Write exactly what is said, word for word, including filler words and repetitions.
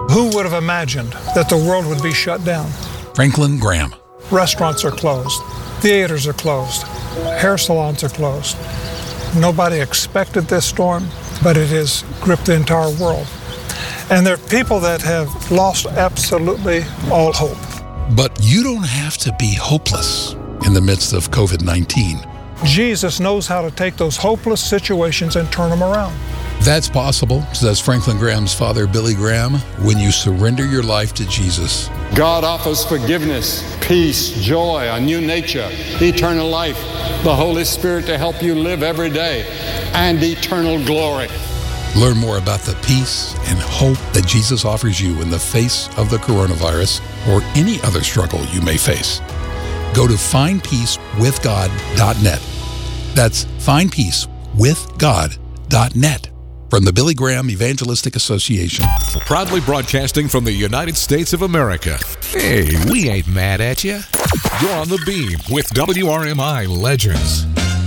Who would have imagined that the world would be shut down? Franklin Graham. Restaurants are closed. Theaters are closed. Hair salons are closed. Nobody expected this storm, but it has gripped the entire world. And there are people that have lost absolutely all hope. But you don't have to be hopeless in the midst of covid nineteen. Jesus knows how to take those hopeless situations and turn them around. That's possible, says Franklin Graham's father, Billy Graham, when you surrender your life to Jesus. God offers forgiveness, peace, joy, a new nature, eternal life, the Holy Spirit to help you live every day, and eternal glory. Learn more about the peace and hope that Jesus offers you in the face of the coronavirus or any other struggle you may face. Go to find peace with god dot net. That's find peace with god dot net. From the Billy Graham Evangelistic Association. Proudly broadcasting from the United States of America. Hey, we ain't mad at you. You're on the beam with W R M I Legends.